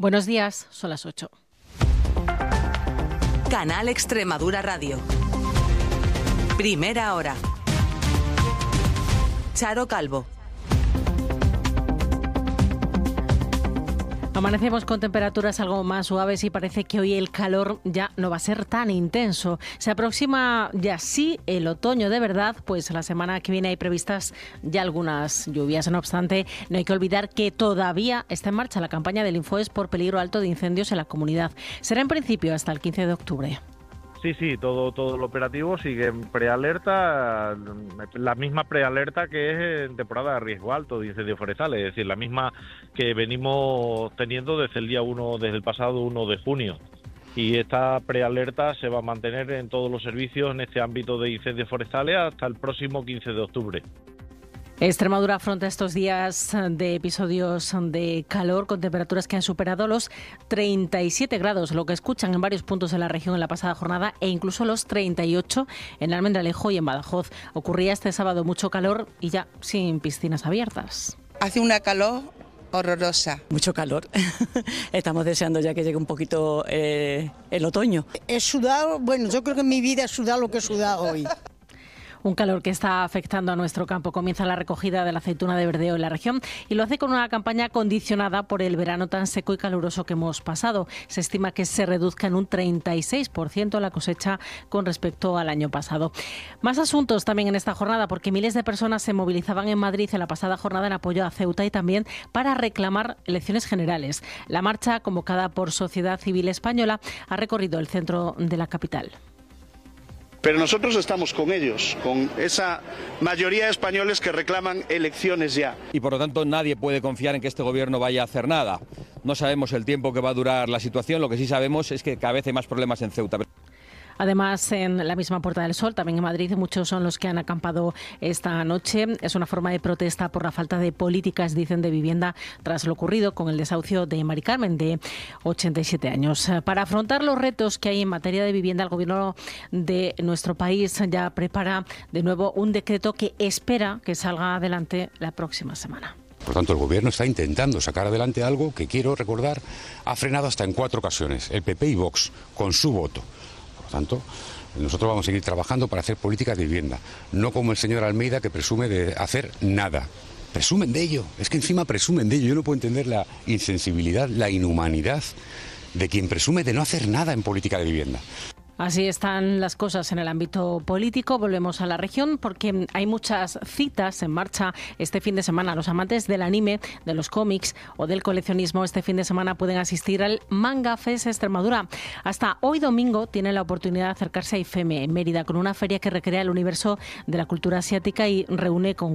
Buenos días, son las 8. Canal Extremadura Radio. Primera hora. Charo Calvo. Amanecemos con temperaturas algo más suaves y parece que hoy el calor ya no va a ser tan intenso. Se aproxima ya sí el otoño de verdad, pues la semana que viene hay previstas ya algunas lluvias. No obstante, no hay que olvidar que todavía está en marcha la campaña del Infoes por peligro alto de incendios en la comunidad. Será en principio hasta el 15 de octubre. Sí, todo el operativo sigue en prealerta, la misma prealerta que es en temporada de riesgo alto de incendios forestales, es decir, la misma que venimos teniendo desde el pasado 1 de junio. Y esta prealerta se va a mantener en todos los servicios en este ámbito de incendios forestales hasta el próximo 15 de octubre. Extremadura afronta estos días de episodios de calor con temperaturas que han superado los 37 grados, lo que escuchan en varios puntos de la región en la pasada jornada, e incluso los 38 en Almendralejo y en Badajoz. Ocurría este sábado mucho calor y ya sin piscinas abiertas. Hace una calor horrorosa. Mucho calor. Estamos deseando ya que llegue un poquito el otoño. He sudado, yo creo que en mi vida he sudado lo que he sudado hoy. Un calor que está afectando a nuestro campo. Comienza la recogida de la aceituna de verdeo en la región y lo hace con una campaña condicionada por el verano tan seco y caluroso que hemos pasado. Se estima que se reduzca en un 36% la cosecha con respecto al año pasado. Más asuntos también en esta jornada, porque miles de personas se movilizaban en Madrid en la pasada jornada en apoyo a Ceuta y también para reclamar elecciones generales. La marcha, convocada por Sociedad Civil Española, ha recorrido el centro de la capital. Pero nosotros estamos con ellos, con esa mayoría de españoles que reclaman elecciones ya. Y por lo tanto nadie puede confiar en que este gobierno vaya a hacer nada. No sabemos el tiempo que va a durar la situación, lo que sí sabemos es que cada vez hay más problemas en Ceuta. Además, en la misma Puerta del Sol, también en Madrid, muchos son los que han acampado esta noche. Es una forma de protesta por la falta de políticas, dicen, de vivienda tras lo ocurrido con el desahucio de Mari Carmen, de 87 años. Para afrontar los retos que hay en materia de vivienda, el Gobierno de nuestro país ya prepara de nuevo un decreto que espera que salga adelante la próxima semana. Por tanto, el Gobierno está intentando sacar adelante algo que, quiero recordar, ha frenado hasta en 4 ocasiones, el PP y Vox, con su voto. Por tanto, nosotros vamos a seguir trabajando para hacer política de vivienda, no como el señor Almeida, que presume de hacer nada. Presumen de ello, es que encima presumen de ello. Yo no puedo entender la insensibilidad, la inhumanidad de quien presume de no hacer nada en política de vivienda. Así están las cosas en el ámbito político. Volvemos a la región porque hay muchas citas en marcha este fin de semana. Los amantes del anime, de los cómics o del coleccionismo este fin de semana pueden asistir al Manga Fest Extremadura. Hasta hoy domingo tienen la oportunidad de acercarse a IFEME en Mérida con una feria que recrea el universo de la cultura asiática y reúne con